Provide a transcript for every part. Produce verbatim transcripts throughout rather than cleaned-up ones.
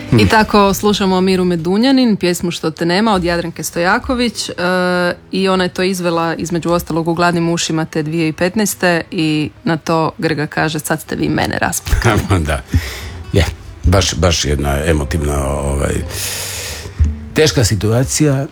I tako slušamo Miru Medunjanin, pjesmu Što te nema od Jadranke Stojaković, e, i ona je to izvela između ostalog u Gladnim ušima te dvije tisuće petnaeste i na to Grga kaže sad ste vi mene rasplakali. Da, je, baš, baš jedna emotivna ovaj, teška situacija, e,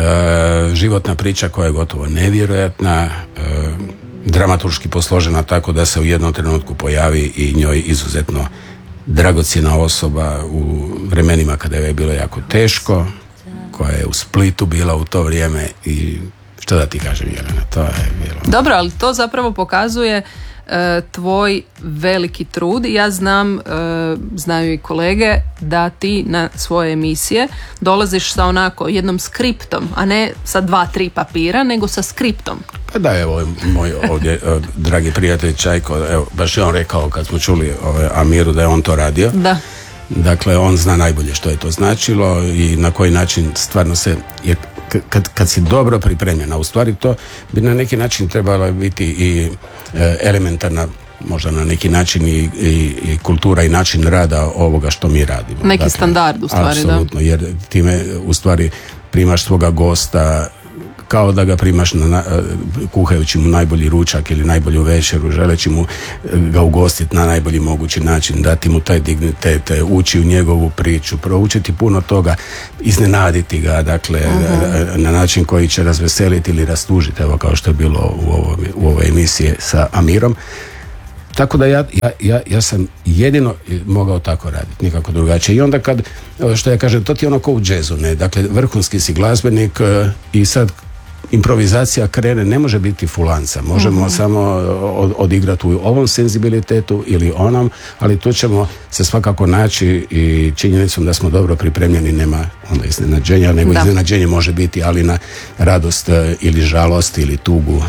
životna priča koja je gotovo nevjerojatna, e, dramaturški posložena tako da se u jednom trenutku pojavi i njoj izuzetno dragocjena osoba u vremenima kada je bilo jako teško, koja je u Splitu bila u to vrijeme i što da ti kažem, Jelena, to je bilo... Dobro, ali to zapravo pokazuje e, tvoj veliki trud. Ja znam, e, znaju i kolege, da ti na svoje emisije dolaziš sa onako jednom skriptom, a ne sa dva, tri papira, nego sa skriptom. Pa da, evo, moj ovdje dragi prijatelj Čajko, evo, baš je on rekao kad smo čuli ove, Amiru da je on to radio. Da. Dakle, on zna najbolje što je to značilo i na koji način stvarno se, jer kad, kad si dobro pripremljena, u stvari to bi na neki način trebala biti i e, elementarna, možda na neki način i, i, i kultura i način rada ovoga što mi radimo. Neki dakle, standard u stvari, apsolutno, da. Jer time u stvari primaš svoga gosta kao da ga primaš na, na, kuhajući mu najbolji ručak ili najbolju večeru, želeći mu ga ugostiti na najbolji mogući način, dati mu taj dignitet, ući u njegovu priču, proučiti puno toga, iznenaditi ga, dakle, uh-huh. na način koji će razveseliti ili rastužiti, evo kao što je bilo u, ovom, u ovoj emisiji sa Amirom. Tako da ja, ja, ja, ja sam jedino mogao tako raditi, nikako drugačije. I onda kad, što ja kažem, to ti je ono kao u džezu, ne? Dakle, vrhunski si glazbenik i sad improvizacija krene, ne može biti fulanca, možemo mm-hmm. samo odigrati u ovom senzibilitetu ili onom, ali tu ćemo se svakako naći i činjenicom da smo dobro pripremljeni nema onda iznenađenja, nego da. Iznenađenje može biti, ali na radost ili žalost ili tugu